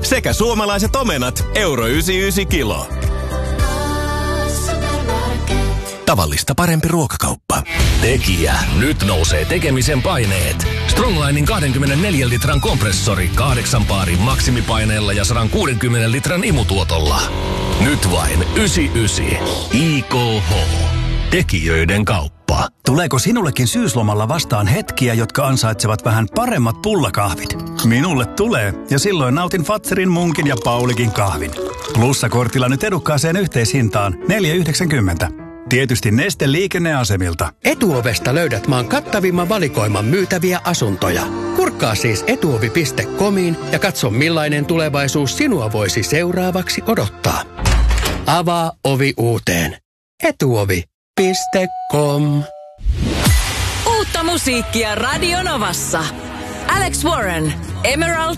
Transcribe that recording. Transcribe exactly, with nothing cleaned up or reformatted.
sekä suomalaiset omenat euro yhdeksänkymmentäyhdeksän kilo. Tavallista parempi ruokakauppa. Tekijä. Nyt nousee tekemisen paineet. Stronglinin kaksikymmentäneljä litran kompressori kahdeksan paarin maksimipaineella ja sata kuusikymmentä litran imutuotolla. Nyt vain yhdeksänkymmentäyhdeksän. I K H. Tekijöiden kauppa. Tuleeko sinullekin syyslomalla vastaan hetkiä, jotka ansaitsevat vähän paremmat pullakahvit? Minulle tulee, ja silloin nautin Fatserin, Munkin ja Paulikin kahvin. Plussakortilla nyt edukkaaseen yhteishintaan neljä yhdeksänkymmentä. Tietysti Neste liikenneasemilta. Etuovesta löydät maan kattavimman valikoiman myytäviä asuntoja. Kurkkaa siis etuovi piste comiin ja katso millainen tulevaisuus sinua voisi seuraavaksi odottaa. Avaa ovi uuteen. etuovi piste com. Uutta musiikkia Radio Novassa. Alex Warren, Emerald